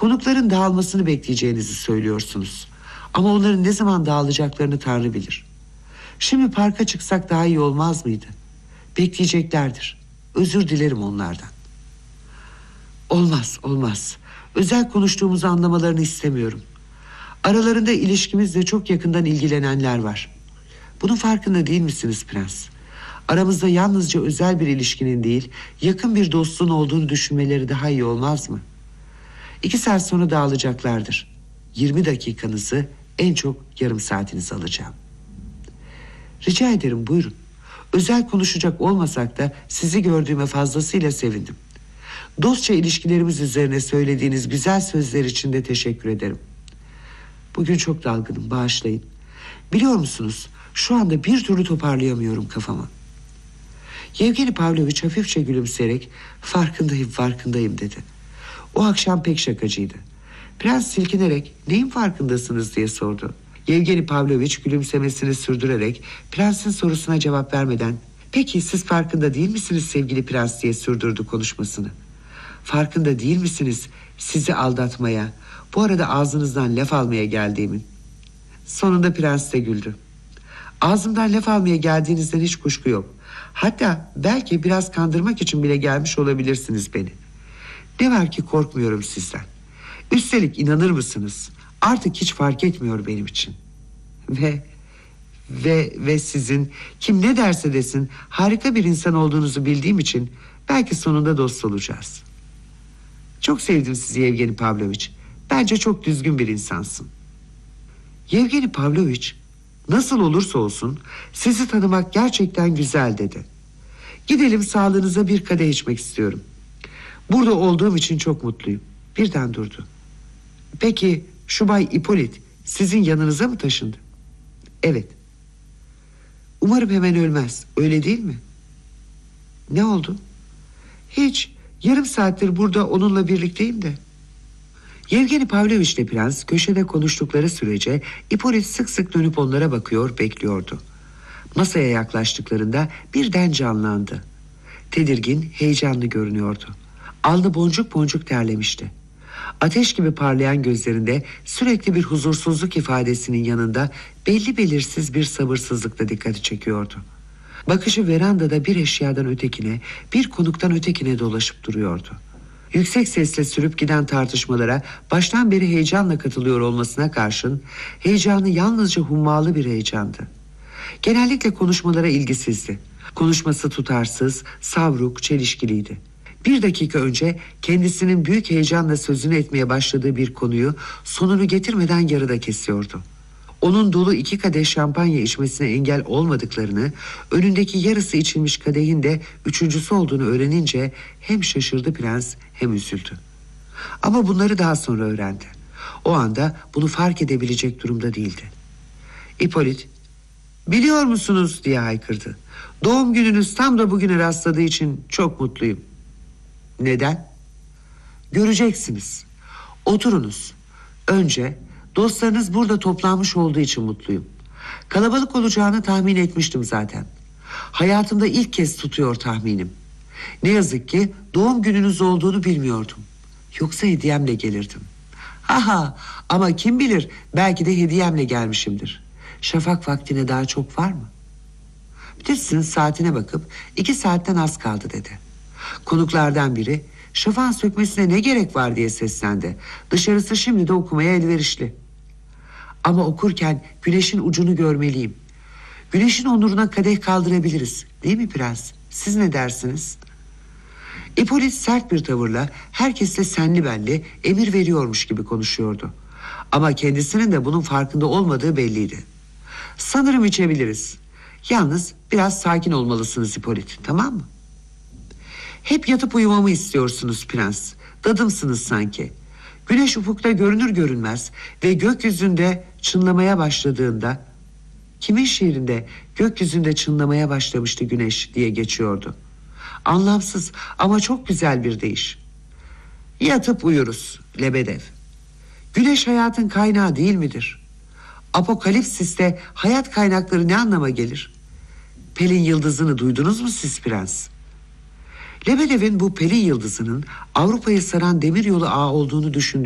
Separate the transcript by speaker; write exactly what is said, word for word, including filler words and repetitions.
Speaker 1: Konukların dağılmasını bekleyeceğinizi söylüyorsunuz. Ama onların ne zaman dağılacaklarını Tanrı bilir. Şimdi parka çıksak daha iyi olmaz mıydı? Bekleyeceklerdir. Özür dilerim onlardan. Olmaz, olmaz. Özel konuştuğumuzu anlamalarını istemiyorum. Aralarında ilişkimizle çok yakından ilgilenenler var. Bunun farkında değil misiniz Prens? Aramızda yalnızca özel bir ilişkinin değil, yakın bir dostluğun olduğunu düşünmeleri daha iyi olmaz mı? İki saat sonra dağılacaklardır. Yirmi dakikanızı, en çok yarım saatinizi alacağım. Rica ederim, buyurun. Özel konuşacak olmasak da sizi gördüğüme fazlasıyla sevindim. Dostça ilişkilerimiz üzerine söylediğiniz güzel sözler için de teşekkür ederim. Bugün çok dalgınım, bağışlayın. Biliyor musunuz, şu anda bir türlü toparlayamıyorum kafamı. Yevgeni Pavlovich hafifçe gülümseyerek farkındayım farkındayım dedi. O akşam pek şakacıydı. Prens silkinerek neyin farkındasınız diye sordu. Yevgeni Pavlovich gülümsemesini sürdürerek prensin sorusuna cevap vermeden peki siz farkında değil misiniz sevgili prens diye sürdürdü konuşmasını. Farkında değil misiniz sizi aldatmaya, bu arada ağzınızdan laf almaya geldiğimin? Sonunda prens de güldü. Ağzımdan laf almaya geldiğinizden hiç kuşku yok. Hatta belki biraz kandırmak için bile gelmiş olabilirsiniz beni. Ne var ki korkmuyorum sizden. Üstelik inanır mısınız? Artık hiç fark etmiyor benim için. Ve ve ve sizin kim ne derse desin harika bir insan olduğunuzu bildiğim için belki sonunda dost olacağız. Çok sevdim sizi Yevgeni Pavlovich. Bence çok düzgün bir insansın. Yevgeni Pavlovich, nasıl olursa olsun sizi tanımak gerçekten güzel dedi. Gidelim, sağlığınıza bir kadeh içmek istiyorum. Burada olduğum için çok mutluyum. Birden durdu. Peki şu Bay Hippolyte sizin yanınıza mı taşındı? Evet. Umarım hemen ölmez, öyle değil mi? Ne oldu? Hiç, yarım saattir burada onunla birlikteyim de. Yevgeni Pavlovich ile prens köşede konuştukları sürece Hippolyte sık sık dönüp onlara bakıyor, bekliyordu. Masaya yaklaştıklarında birden canlandı. Tedirgin, heyecanlı görünüyordu. Alnı boncuk boncuk terlemişti. Ateş gibi parlayan gözlerinde sürekli bir huzursuzluk ifadesinin yanında belli belirsiz bir sabırsızlıkla dikkati çekiyordu. Bakışı verandada bir eşyadan ötekine, bir konuktan ötekine dolaşıp duruyordu. Yüksek sesle sürüp giden tartışmalara baştan beri heyecanla katılıyor olmasına karşın heyecanı yalnızca hummalı bir heyecandı. Genellikle konuşmalara ilgisizdi. Konuşması tutarsız, savruk, çelişkiliydi. Bir dakika önce kendisinin büyük heyecanla sözünü etmeye başladığı bir konuyu sonunu getirmeden yarıda kesiyordu. Onun dolu iki kadeh şampanya içmesine engel olmadıklarını, önündeki yarısı içilmiş kadehin de üçüncüsü olduğunu öğrenince hem şaşırdı prens hem üzüldü. Ama bunları daha sonra öğrendi. O anda bunu fark edebilecek durumda değildi. Hippolyte, biliyor musunuz diye haykırdı. Doğum gününüz tam da bugüne rastladığı için çok mutluyum. Neden? Göreceksiniz. Oturunuz. Önce dostlarınız burada toplanmış olduğu için mutluyum. Kalabalık olacağını tahmin etmiştim zaten. Hayatımda ilk kez tutuyor tahminim. Ne yazık ki doğum gününüz olduğunu bilmiyordum. Yoksa hediyemle gelirdim. Aha, ama kim bilir, belki de hediyemle gelmişimdir. Şafak vaktine daha çok var mı? Peterson saatine bakıp iki saatten az kaldı dedi. Konuklardan biri şafağın sökmesine ne gerek var diye seslendi. Dışarısı şimdi de okumaya elverişli. Ama okurken güneşin ucunu görmeliyim. Güneşin onuruna kadeh kaldırabiliriz, değil mi prens? Siz ne dersiniz? Hippolyte sert bir tavırla herkesle senli benli emir veriyormuş gibi konuşuyordu. Ama kendisinin de bunun farkında olmadığı belliydi. Sanırım içebiliriz. Yalnız biraz sakin olmalısınız Hippolyte, tamam mı? Hep yatıp uyumamı istiyorsunuz prens. Dadımsınız sanki. Güneş ufukta görünür görünmez ve gökyüzünde çınlamaya başladığında... Kimin şiirinde gökyüzünde çınlamaya başlamıştı güneş diye geçiyordu. Anlamsız ama çok güzel bir deyiş. Yatıp uyuruz Lebedev. Güneş hayatın kaynağı değil midir? Apokalipsiste hayat kaynakları ne anlama gelir? Pelin yıldızını duydunuz mu siz prens? Lebedev'in bu Pelin yıldızının Avrupa'yı saran demiryolu ağı olduğunu düşündü.